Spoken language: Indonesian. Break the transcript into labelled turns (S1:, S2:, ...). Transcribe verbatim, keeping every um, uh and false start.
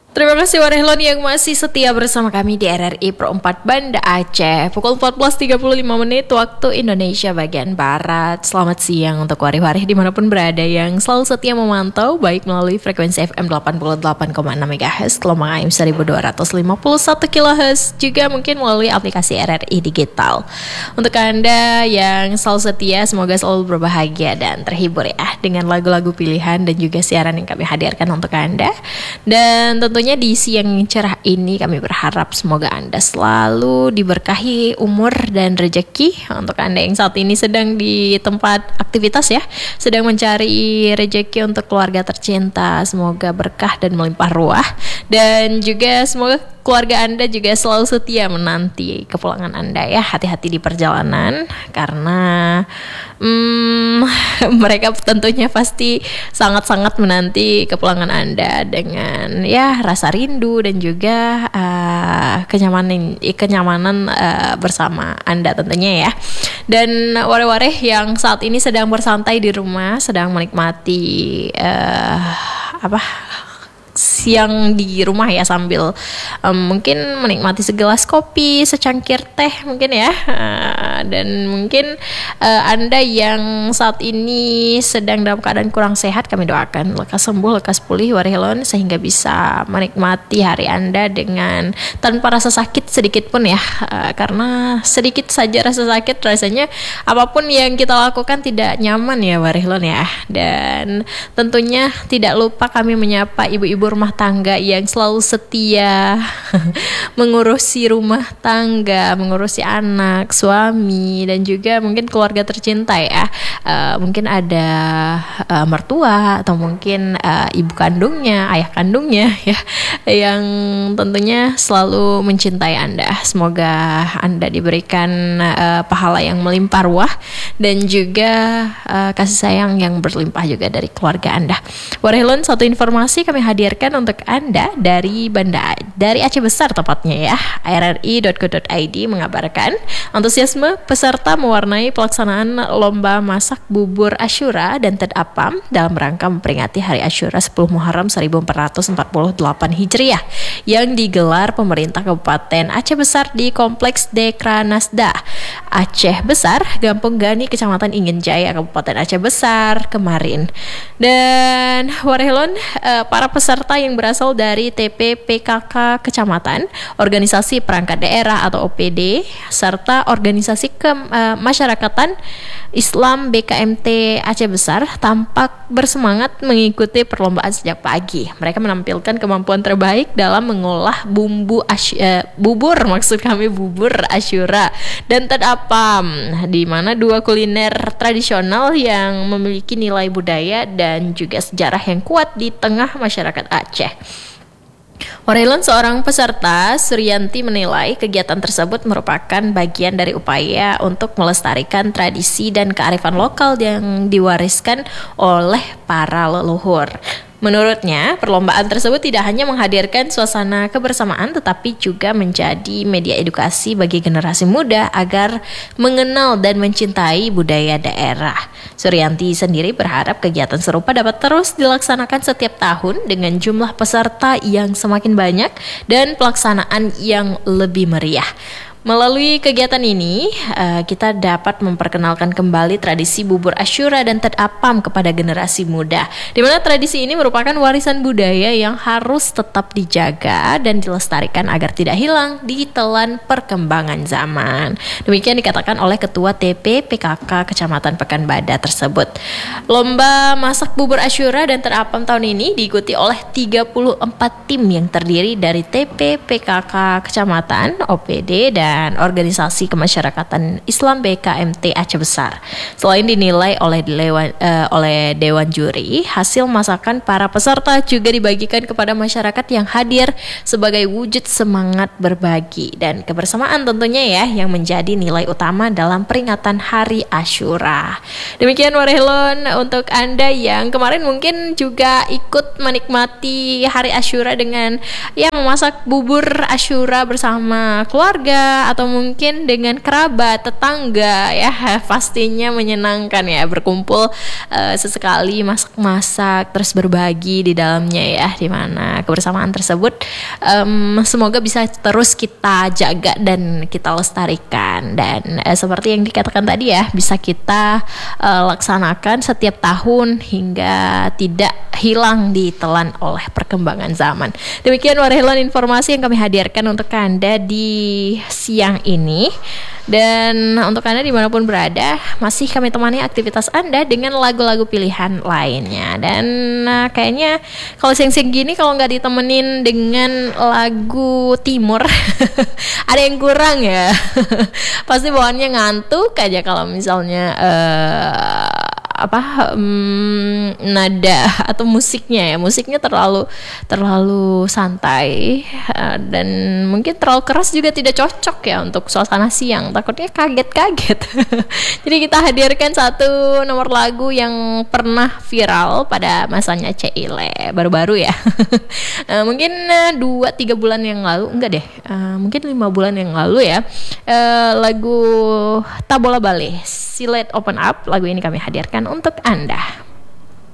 S1: Terima kasih Warehlon yang masih setia bersama kami di R R I Pro empat Banda Aceh. Pukul empat belas tiga puluh lima menit waktu Indonesia bagian Barat. Selamat siang untuk warih-warih dimanapun berada yang selalu setia memantau baik melalui frekuensi F M delapan puluh delapan koma enam MHz, gelombang A M seribu dua ratus lima puluh satu kilohertz, juga mungkin melalui aplikasi R R I Digital. Untuk Anda yang selalu setia, semoga selalu berbahagia dan terhibur ya dengan lagu-lagu pilihan dan juga siaran yang kami hadirkan untuk Anda. Dan tentu Tentunya di siang cerah ini kami berharap semoga Anda selalu diberkahi umur dan rezeki. Untuk Anda yang saat ini sedang di tempat aktivitas ya, sedang mencari rezeki untuk keluarga tercinta, semoga berkah dan melimpah ruah. Dan juga semoga keluarga Anda juga selalu setia menanti kepulangan Anda ya. Hati-hati di perjalanan karena hmm, mereka tentunya pasti sangat-sangat menanti kepulangan Anda dengan ya rasa rindu dan juga uh, kenyamanan kenyamanan uh, bersama Anda tentunya ya. Dan wareh-wareh yang saat ini sedang bersantai di rumah, sedang menikmati uh, apa siang di rumah ya, sambil um, mungkin menikmati segelas kopi, secangkir teh mungkin ya, uh, dan mungkin uh, Anda yang saat ini sedang dalam keadaan kurang sehat, kami doakan lekas sembuh, lekas pulih Warehlon, sehingga bisa menikmati hari Anda dengan tanpa rasa sakit sedikit pun ya, uh, karena sedikit saja rasa sakit rasanya apapun yang kita lakukan tidak nyaman ya Warehlon ya. Dan tentunya tidak lupa kami menyapa ibu-ibu rumah tangga yang selalu setia mengurusi rumah tangga, mengurusi anak, suami, dan juga mungkin keluarga tercinta ya. Uh, mungkin ada uh, mertua atau mungkin uh, ibu kandungnya, ayah kandungnya ya, yang tentunya selalu mencintai Anda. Semoga Anda diberikan uh, pahala yang melimpah ruah dan juga uh, kasih sayang yang berlimpah juga dari keluarga Anda. Warehlon, satu informasi kami hadirkan untuk Anda dari Banda dari Aceh Besar tepatnya ya. R R I dot co dot I D mengabarkan antusiasme peserta mewarnai pelaksanaan lomba masak bubur Asyura dan Ted Apam dalam rangka memperingati Hari Asyura sepuluh Muharram seribu empat ratus empat puluh delapan Hijriah yang digelar pemerintah Kabupaten Aceh Besar di Kompleks Dekranasda Aceh Besar, Gampung Gani, Kecamatan Ingen Jaya, Kabupaten Aceh Besar kemarin. Dan Warehlon, uh, para peserta yang berasal dari T P P K K Kecamatan, Organisasi Perangkat Daerah atau O P D, serta Organisasi Kemasyarakatan Islam B K M T Aceh Besar tampak bersemangat mengikuti perlombaan sejak pagi. Mereka menampilkan kemampuan terbaik dalam mengolah bumbu asy- uh, bubur, maksud kami bubur Asyura dan Ted Apam, di mana dua kuliner tradisional yang memiliki nilai budaya dan juga sejarah yang kuat di tengah masyarakat Aceh. Warehlon, seorang peserta, Suryanti, menilai kegiatan tersebut merupakan bagian dari upaya untuk melestarikan tradisi dan kearifan lokal yang diwariskan oleh para leluhur. Menurutnya, perlombaan tersebut tidak hanya menghadirkan suasana kebersamaan tetapi juga menjadi media edukasi bagi generasi muda agar mengenal dan mencintai budaya daerah. Suryanti sendiri berharap kegiatan serupa dapat terus dilaksanakan setiap tahun dengan jumlah peserta yang semakin banyak dan pelaksanaan yang lebih meriah. Melalui kegiatan ini, uh, kita dapat memperkenalkan kembali tradisi bubur Asyura dan Ted Apam kepada generasi muda, di mana tradisi ini merupakan warisan budaya yang harus tetap dijaga dan dilestarikan agar tidak hilang di telan perkembangan zaman. Demikian dikatakan oleh Ketua T P P K K Kecamatan Pekanbadak tersebut. Lomba masak bubur Asyura dan Ted Apam tahun ini diikuti oleh tiga puluh empat tim yang terdiri dari T P P K K Kecamatan, O P D, dan dan Organisasi Kemasyarakatan Islam B K M T Aceh Besar. Selain dinilai oleh dewan, uh, oleh Dewan Juri, hasil masakan para peserta juga dibagikan kepada masyarakat yang hadir sebagai wujud semangat berbagi dan kebersamaan tentunya ya, yang menjadi nilai utama dalam peringatan Hari Asyura. Demikian Warehlon, untuk Anda yang kemarin mungkin juga ikut menikmati Hari Asyura dengan ya memasak bubur Asyura bersama keluarga keluarga atau mungkin dengan kerabat, tetangga ya, pastinya menyenangkan ya berkumpul uh, sesekali masak-masak terus berbagi di dalamnya ya, dimana kebersamaan tersebut um, semoga bisa terus kita jaga dan kita lestarikan dan uh, seperti yang dikatakan tadi ya, bisa kita uh, laksanakan setiap tahun hingga tidak hilang ditelan oleh perkembangan zaman. Demikian warehelan informasi yang kami hadirkan untuk Anda di siang ini. Dan untuk Anda dimanapun berada, masih kami temani aktivitas Anda dengan lagu-lagu pilihan lainnya. Dan nah, kayaknya kalau siang-siang gini kalau nggak ditemenin dengan lagu timur ada yang kurang ya. Pasti bawaannya ngantuk aja kalau misalnya uh, apa um, nada atau musiknya ya musiknya terlalu terlalu santai uh, dan mungkin terlalu keras juga tidak cocok ya untuk suasana siang, takutnya kaget-kaget. Jadi kita hadirkan satu nomor lagu yang pernah viral pada masanya Ceile baru-baru ya. uh, mungkin uh, dua tiga bulan yang lalu, enggak deh, uh, mungkin lima bulan yang lalu ya, uh, lagu Tabola Bale, Silet Open Up. Lagu ini kami hadirkan untuk Anda.